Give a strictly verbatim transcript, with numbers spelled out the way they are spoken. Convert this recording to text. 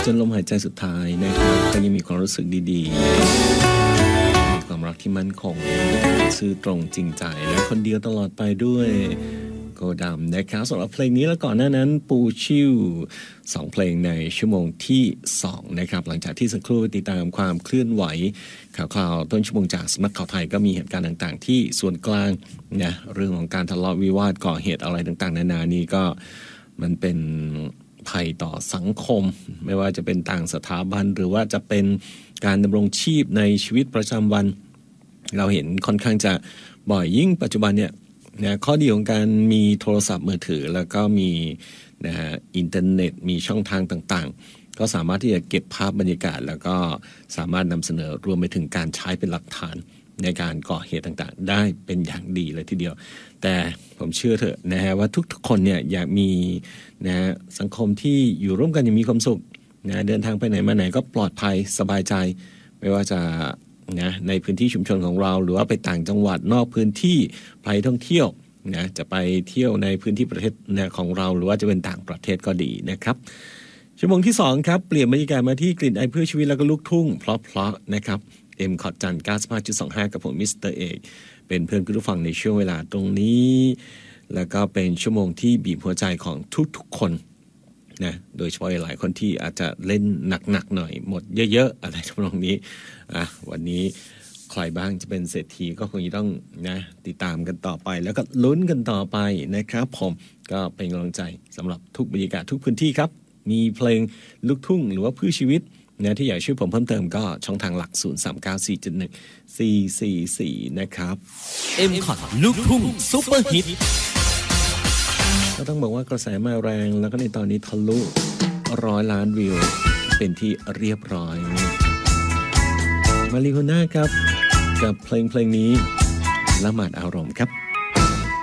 นลมหายใจสุดท้ายนะครับก็ยังมีความรู้สึกดีๆมีความรักที่มั่นคงซื่อตรงจริงใจและคนเดียวตลอดไปด้วยโกดำนะครับสำหรับเพลงนี้แล้วก่อนหน้านั้นปูชิวสองเพลงในชั่วโมงที่สองนะครับหลังจากที่สักครู่ติดตามความเคลื่อนไหวข่าวๆต้นชั่วโมงจากสำนักข่าวไทยก็มีเหตุการณ์ต่างๆที่ส่วนกลางนะเรื่องของการทะเลาะวิวาทก่อเหตุอะไรต่างๆนานานี่ก็มันเป็นภัยต่อสังคมไม่ว่าจะเป็นต่างสถาบันหรือว่าจะเป็นการดำรงชีพในชีวิตประจำวันเราเห็นค่อนข้างจะบ่อยยิ่งปัจจุบันเนี่ยนะข้อดีของการมีโทรศัพท์มือถือแล้วก็มีนะฮะอินเทอร์เน็ตมีช่องทางต่างๆก็สามารถที่จะเก็บภาพบรรยากาศแล้วก็สามารถนำเสนอรวมไปถึงการใช้เป็นหลักฐานในการก่อเหตุต่างๆได้เป็นอย่างดีเลยทีเดียวแต่ผมเชื่อเถอะนะฮะว่าทุกๆคนเนี่ยอยากมีนะสังคมที่อยู่ร่วมกันอย่างมีความสุขนะเดินทางไปไหนมาไหนก็ปลอดภัยสบายใจไม่ว่าจะนะในพื้นที่ชุมชนของเราหรือว่าไปต่างจังหวัดนอกพื้นที่ไปท่องเที่ยวนะจะไปเที่ยวในพื้นที่ประเทศนะของเราหรือว่าจะเป็นต่างประเทศก็ดีนะครับชั่วโมงที่สองครับเปลี่ยนบรรยากาศมาที่กลิ่นไอเพื่อชีวิตแล้วก็ลูกทุ่งเพราะๆนะครับเอ็มขอดจันทร์ เก้าสิบห้าจุดสองห้า กับผมมิสเตอร์เอกเป็นเพื่อนคุณผู้ฟังในช่วงเวลาตรงนี้แล้วก็เป็นชั่วโมงที่บีบหัวใจของทุกๆคนนะโดยเฉพาะหลายคนที่อาจจะเล่นหนักๆหน่อยหมดเยอะๆอะไรทำนองนี้อ่ะวันนี้ใครบ้างจะเป็นเศรษฐีก็คงจะต้องนะติดตามกันต่อไปแล้วก็ลุ้นกันต่อไปนะครับผมก็เป็นกำลังใจสำหรับทุกบรรยากาศทุกพื้นที่ครับมีเพลงลูกทุ่งหรือว่าเพื่อชีวิตนะที่อยากช่วยผมเพิ่มเติมก็ช่องทางหลักศูนย์ สาม เก้า สี่ เจ็ด หนึ่ง สี่ สี่ สี่ นะครับ M คอทลูกทุ่งซุปเปอร์ฮิตก็ต้องบอกว่ากระแสมาแรงแล้วก็ในตอนนี้ทะลุร้อยล้านวิวเป็นที่เรียบร้อยมาริโฮน่าครับกับเพลงเพลงนี้ละหมาดอารมณ์ครับ